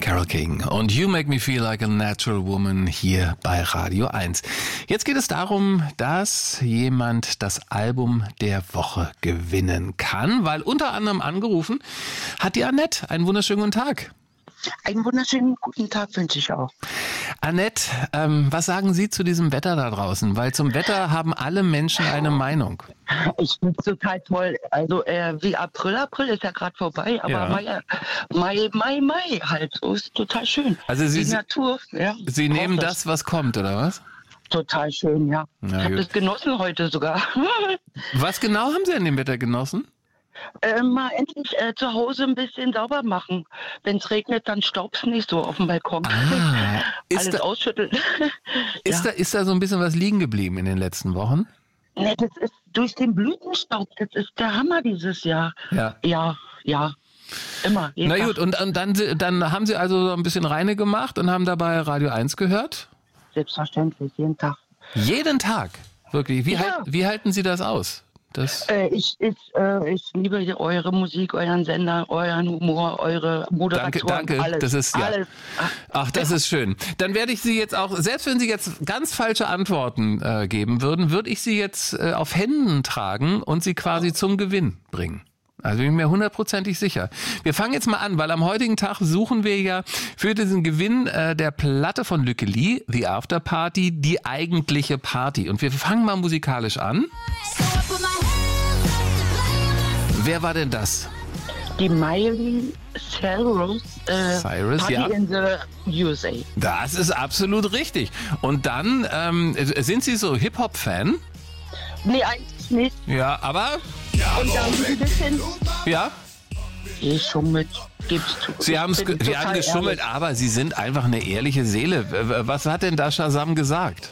Carole King und You Make Me Feel Like a Natural Woman hier bei Radio 1. Jetzt geht es darum, dass jemand das Album der Woche gewinnen kann, weil unter anderem angerufen hat die Annette. Einen wunderschönen guten Tag. Einen wunderschönen guten Tag wünsche ich auch. Annette, was sagen Sie zu diesem Wetter da draußen? Weil zum Wetter haben alle Menschen eine Meinung. Ich finde es total toll. Also wie April ist ja gerade vorbei, aber Ja. Mai halt. So ist total schön. Also die Natur, ja. Sie nehmen das, was kommt, oder was? Total schön, ja. Na ich habe gut. das genossen heute sogar. Was genau haben Sie an dem Wetter genossen? Mal endlich zu Hause ein bisschen sauber machen. Wenn es regnet, dann staubt's nicht so auf dem Balkon. Alles ausschütteln. Ist da so ein bisschen was liegen geblieben in den letzten Wochen? Ne, das ist durch den Blütenstaub. Das ist der Hammer dieses Jahr. Ja. Ja. Immer. Na gut, und dann haben Sie also so ein bisschen reine gemacht und haben dabei Radio 1 gehört? Selbstverständlich, jeden Tag. Jeden Tag? Wirklich? Ja. Wie halten Sie das aus? Ich liebe eure Musik, euren Sender, euren Humor, eure Moderation. Danke. Alles, Das ist ja. alles. Ach, das ist schön. Dann werde ich Sie jetzt auch, selbst wenn Sie jetzt ganz falsche Antworten geben würden, würde ich Sie jetzt auf Händen tragen und Sie quasi zum Gewinn bringen. Also bin ich mir 100%ig sicher. Wir fangen jetzt mal an, weil am heutigen Tag suchen wir ja für diesen Gewinn der Platte von Lücke Lee, The After Party, die eigentliche Party. Und wir fangen mal musikalisch an. Wer war denn das? Die Miley Cyrus, Party ja. in the USA. Das ist absolut richtig. Und dann, sind Sie so Hip-Hop-Fan? Nee, eigentlich nicht. Ja, aber... Und dann ein bisschen... Ja? Geschummelt, gibst du. Sie haben geschummelt, aber Sie sind einfach eine ehrliche Seele. Was hat denn da Shazam gesagt?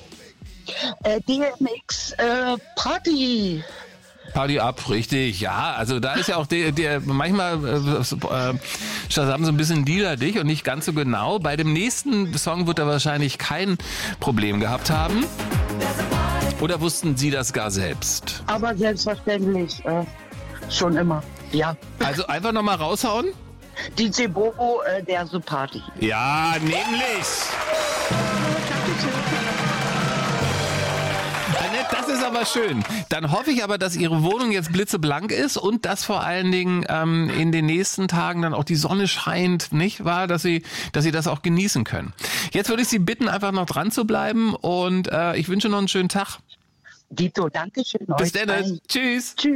DMX, Party. Party ab, richtig, ja. Also da ist ja auch manchmal Shazam so ein bisschen liederlich und nicht ganz so genau. Bei dem nächsten Song wird er wahrscheinlich kein Problem gehabt haben. Oder wussten Sie das gar selbst? Aber selbstverständlich, schon immer, ja. Also einfach nochmal raushauen? DJ Bobo, der so Party. Ja, nämlich. Annette, das ist aber schön. Dann hoffe ich aber, dass Ihre Wohnung jetzt blitzeblank ist und dass vor allen Dingen in den nächsten Tagen dann auch die Sonne scheint, nicht wahr? Dass Sie das auch genießen können. Jetzt würde ich Sie bitten, einfach noch dran zu bleiben und ich wünsche noch einen schönen Tag. Dito, danke schön. Bis dann. Tschüss. Tschüss.